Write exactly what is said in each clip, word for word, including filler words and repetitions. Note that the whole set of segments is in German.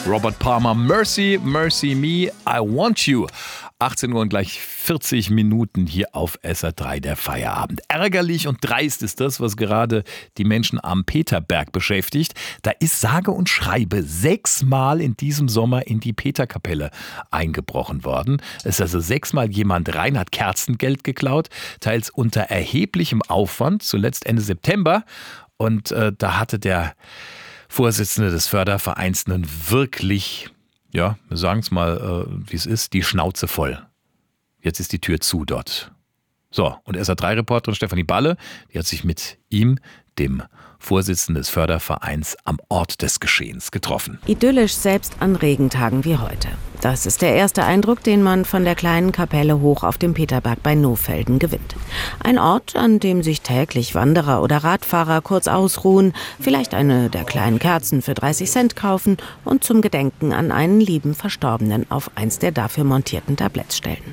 Robert Palmer, Mercy, Mercy Me, I Want You. achtzehn Uhr und gleich vierzig Minuten hier auf S R drei, der Feierabend. Ärgerlich und dreist ist das, was gerade die Menschen am Peterberg beschäftigt. Da ist sage und schreibe sechsmal in diesem Sommer in die Peterkapelle eingebrochen worden. Es ist also sechsmal jemand rein, hat Kerzengeld geklaut, teils unter erheblichem Aufwand, zuletzt Ende September. Und äh, da hatte der Vorsitzende des Fördervereins nun wirklich, ja, wir sagen es mal, äh, wie es ist, die Schnauze voll. Jetzt ist die Tür zu dort. So, und S R drei Reporterin Stefanie Balle, die hat sich mit ihm, dem Vorsitzenden des Fördervereins, am Ort des Geschehens getroffen. Idyllisch selbst an Regentagen wie heute. Das ist der erste Eindruck, den man von der kleinen Kapelle hoch auf dem Peterberg bei Nohfelden gewinnt. Ein Ort, an dem sich täglich Wanderer oder Radfahrer kurz ausruhen, vielleicht eine der kleinen Kerzen für dreißig Cent kaufen und zum Gedenken an einen lieben Verstorbenen auf eins der dafür montierten Tabletts stellen.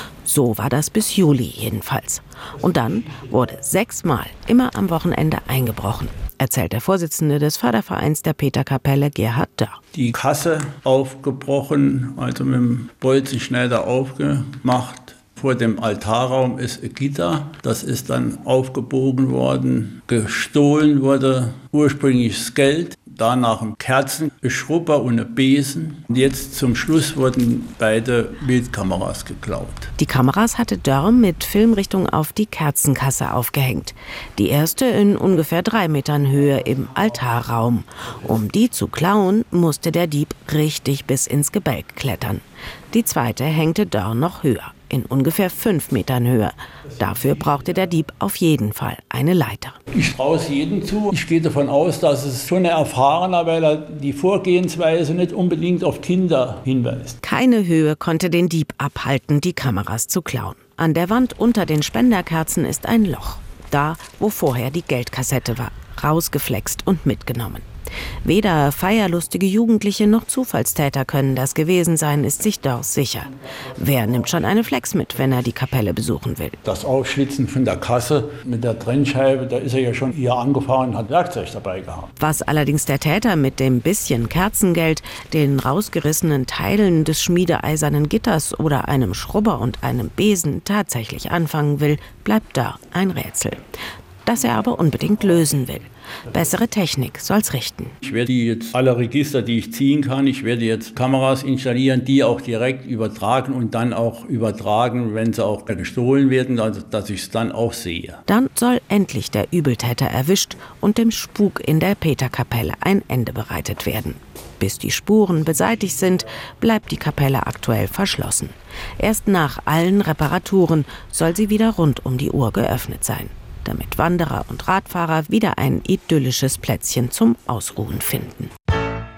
So war das bis Juli jedenfalls. Und dann wurde sechsmal immer am Wochenende eingebrochen, erzählt der Vorsitzende des Fördervereins der Peterkapelle, Gerhard Dörr. Die Kasse aufgebrochen, also mit dem Bolzenschneider aufgemacht. Vor dem Altarraum ist ein Gitter, das ist dann aufgebogen worden. Gestohlen wurde ursprüngliches Geld, danach ein Kerzengeschrubber und ein Besen. Und jetzt zum Schluss wurden beide Bildkameras geklaut. Die Kameras hatte Dörr mit Filmrichtung auf die Kerzenkasse aufgehängt. Die erste in ungefähr drei Metern Höhe im Altarraum. Um die zu klauen, musste der Dieb richtig bis ins Gebälk klettern. Die zweite hängte Dörr noch höher, in ungefähr fünf Metern Höhe. Dafür brauchte der Dieb auf jeden Fall eine Leiter. Ich traue es jedem zu. Ich gehe davon aus, dass es schon ein Erfahrener, weil er die Vorgehensweise nicht unbedingt auf Kinder hinweist. Keine Höhe konnte den Dieb abhalten, die Kameras zu klauen. An der Wand unter den Spenderkerzen ist ein Loch. Da, wo vorher die Geldkassette war. Rausgeflext und mitgenommen. Weder feierlustige Jugendliche noch Zufallstäter können das gewesen sein, ist sich Dörr sicher. Wer nimmt schon eine Flex mit, wenn er die Kapelle besuchen will? Das Aufschlitzen von der Kasse mit der Trennscheibe, da ist er ja schon eher angefahren und hat Werkzeug dabei gehabt. Was allerdings der Täter mit dem bisschen Kerzengeld, den rausgerissenen Teilen des schmiedeeisernen Gitters oder einem Schrubber und einem Besen tatsächlich anfangen will, bleibt Dörr ein Rätsel. Das er aber unbedingt lösen will. Bessere Technik soll's richten. Ich werde jetzt alle Register, die ich ziehen kann, ich werde jetzt Kameras installieren, die auch direkt übertragen und dann auch übertragen, wenn sie auch gestohlen werden, also dass ich es dann auch sehe. Dann soll endlich der Übeltäter erwischt und dem Spuk in der Peterkapelle ein Ende bereitet werden. Bis die Spuren beseitigt sind, bleibt die Kapelle aktuell verschlossen. Erst nach allen Reparaturen soll sie wieder rund um die Uhr geöffnet sein, damit Wanderer und Radfahrer wieder ein idyllisches Plätzchen zum Ausruhen finden.